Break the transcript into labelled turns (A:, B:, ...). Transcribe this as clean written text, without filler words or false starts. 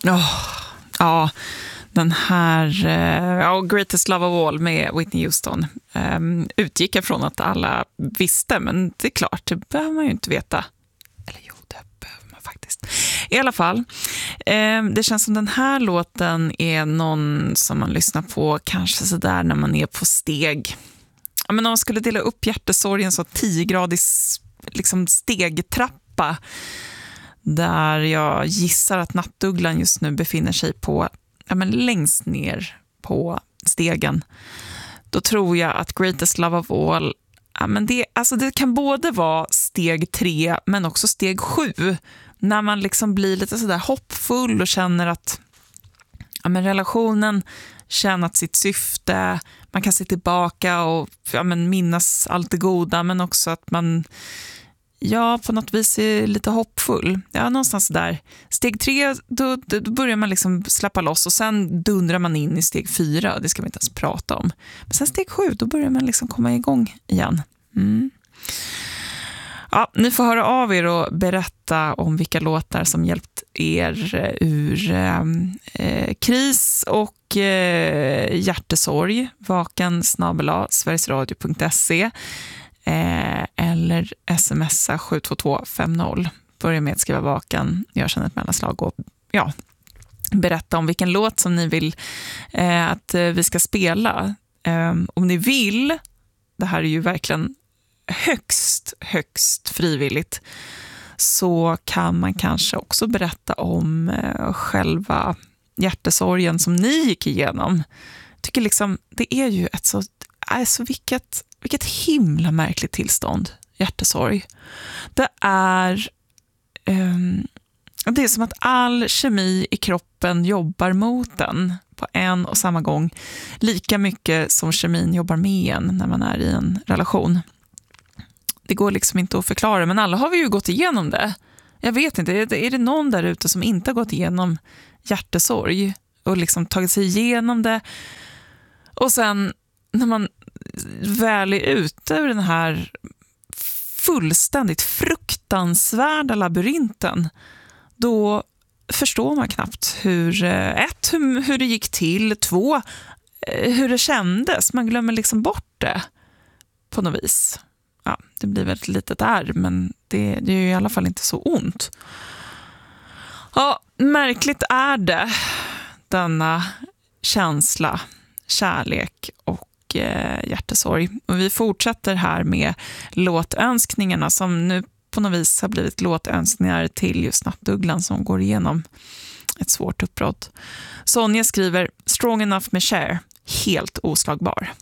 A: Ja, den här Greatest Love of All med Whitney Houston utgick jag från att alla visste, men det är klart, det behöver man ju inte veta. Eller jo, det behöver man faktiskt. I alla fall, det känns som den här låten är någon som man lyssnar på kanske sådär när man är på steg. Ja, men om man skulle dela upp hjärtesorgen så 10-gradig liksom stegtrappa där jag gissar att Nattugglan just nu befinner sig på, längst ner på stegen. Då tror jag att Greatest Love of All, det kan både vara steg 3 men också steg 7. När man liksom blir lite sådär hoppfull och känner att relationen tjänat sitt syfte. Man kan se tillbaka och minnas allt det goda, men också att man på något vis är lite hoppfull. Ja, någonstans där. Steg 3, då börjar man liksom släppa loss och sen dundrar man in i steg 4. Det ska vi inte ens prata om. Men sen steg 7, då börjar man liksom komma igång igen. Ja, ni får höra av er och berätta om vilka låtar som hjälpt er ur kris och hjärtesorg. vaken@sverigesradio.se eller smsa 72250. Börja med att skriva vaken, gör sedan ett mellanslag och berätta om vilken låt som ni vill att vi ska spela. Om ni vill, det här är ju verkligen högst frivilligt, så kan man kanske också berätta om själva hjärtesorgen som ni gick igenom. Jag tycker liksom, det är ju ett så vilket himla märkligt tillstånd, hjärtesorg. Det är som att all kemi i kroppen jobbar mot den på en och samma gång, lika mycket som kemin jobbar med en när man är i en relation. Det går liksom inte att förklara, men alla har vi ju gått igenom det. Jag vet inte, är det någon där ute som inte har gått igenom hjärtesorg och liksom tagit sig igenom det? Och sen när man väl är ute ur den här fullständigt fruktansvärda labyrinten, då förstår man knappt hur det gick till, 2, hur det kändes. Man glömmer liksom bort det på något vis. Ja, det blir väl ett litet ärr, men det är ju i alla fall inte så ont. Ja, märkligt är det, denna känsla, kärlek och hjärtesorg. Och vi fortsätter här med låtönskningarna som nu på något vis har blivit låtönskningar till just Nattugglan som går igenom ett svårt uppbrott. Sonja skriver Strong Enough med Cher, helt oslagbar.